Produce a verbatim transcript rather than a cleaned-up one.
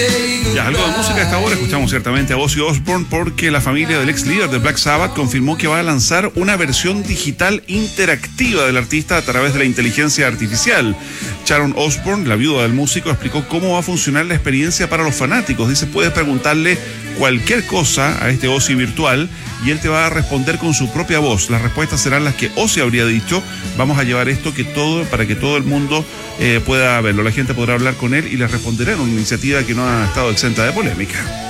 Ya, algo de música a esta hora. Escuchamos ciertamente a Ozzy Osbourne porque la familia del ex líder de Black Sabbath confirmó que va a lanzar una versión digital interactiva del artista a través de la inteligencia artificial. Sharon Osbourne, la viuda del músico, explicó cómo va a funcionar la experiencia para los fanáticos. Dice, puedes preguntarle cualquier cosa a este Ozzy virtual y él te va a responder con su propia voz. Las respuestas serán las que Ozzy habría dicho. Vamos a llevar esto que todo para que todo el mundo eh, pueda verlo. La gente podrá hablar con él y le responderá en una iniciativa que no ha estado exenta de polémica.